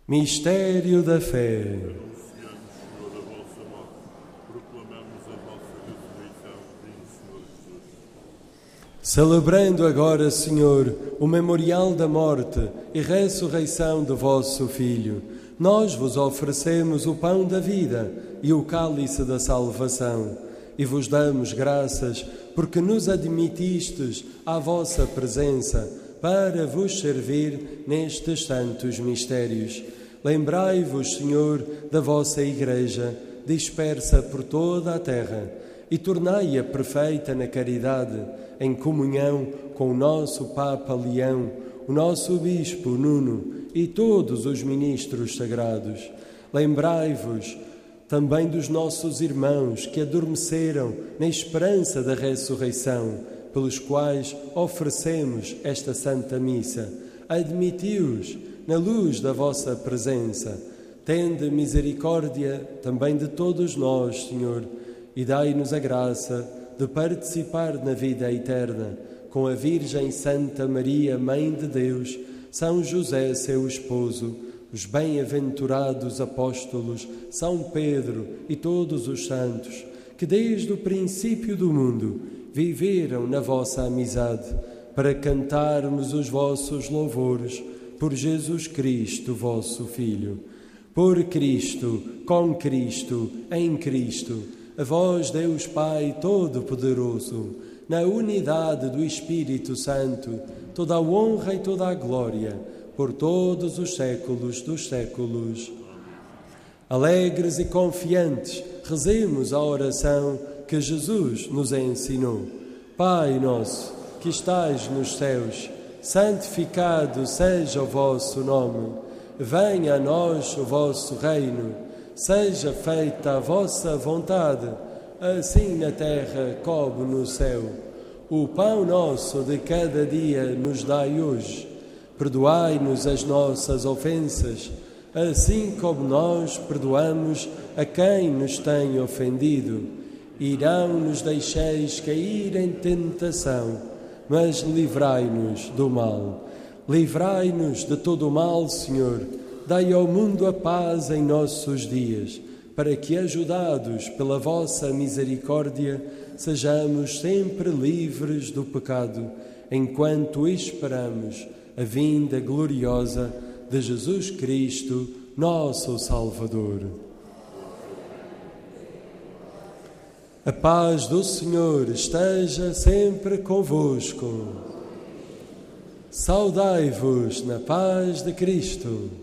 Mistério da fé. Anunciamos, Senhor, a vossa morte, proclamamos a vossa ressurreição, Senhor Jesus. Celebrando agora, Senhor, o memorial da morte e ressurreição de vosso Filho, nós vos oferecemos o pão da vida e o cálice da salvação e vos damos graças porque nos admitistes à vossa presença para vos servir nestes santos mistérios. Lembrai-vos, Senhor, da vossa Igreja, dispersa por toda a terra, e tornai-a perfeita na caridade, em comunhão com o nosso Papa Leão, o nosso Bispo Nuno e todos os ministros sagrados. Lembrai-vos também dos nossos irmãos que adormeceram na esperança da ressurreição, pelos quais oferecemos esta Santa Missa. Admiti-os na luz da vossa presença. Tende misericórdia também de todos nós, Senhor, e dai-nos a graça de participar na vida eterna com a Virgem Santa Maria, Mãe de Deus, São José, seu esposo, os bem-aventurados apóstolos, São Pedro e todos os santos, que desde o princípio do mundo viveram na vossa amizade, para cantarmos os vossos louvores por Jesus Cristo, vosso Filho. Por Cristo, com Cristo, em Cristo, a vós, Deus Pai Todo-Poderoso, na unidade do Espírito Santo, toda a honra e toda a glória, por todos os séculos dos séculos. Alegres e confiantes, rezemos a oração que Jesus nos ensinou. Pai nosso, que estais nos céus, santificado seja o vosso nome. Venha a nós o vosso reino. Seja feita a vossa vontade, assim na terra como no céu. O pão nosso de cada dia nos dai hoje. Perdoai-nos as nossas ofensas, assim como nós perdoamos a quem nos tem ofendido. E não nos deixeis cair em tentação, mas livrai-nos do mal. Livrai-nos de todo o mal, Senhor. Dai ao mundo a paz em nossos dias, para que, ajudados pela vossa misericórdia, sejamos sempre livres do pecado, enquanto esperamos a vinda gloriosa de Jesus Cristo, nosso Salvador. A paz do Senhor esteja sempre convosco. Saudai-vos na paz de Cristo.